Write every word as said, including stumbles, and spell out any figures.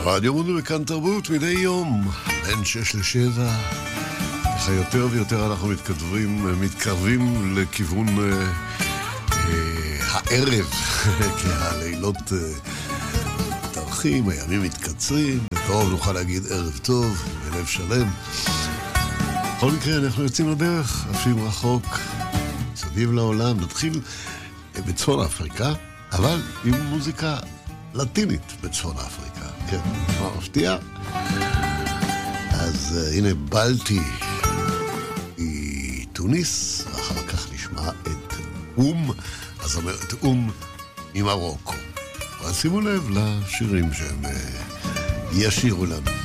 רדיו מונדו וכאן תרבות מדי יום בין שש לשבע. ככה יותר ויותר אנחנו מתקרבים, מתקרבים לכיוון אה, אה, הערב, כי הלילות אה, מתארחים, הימים מתקצרים, בקרוב נוכל להגיד ערב טוב בלב שלם. בכל מקרה אנחנו יוצאים לדרך, אפילו רחוק, סביב לעולם. נתחיל בצפון אפריקה, אבל עם מוזיקה לטינית בצפון אפריקה. כן, מה מפתיע? אז uh, הנה בלטי מתוניס, ואחר כך נשמע את אום, אז אומרת אום ממרוקו. אבל שימו לב לשירים שהם uh, ישירו לנו.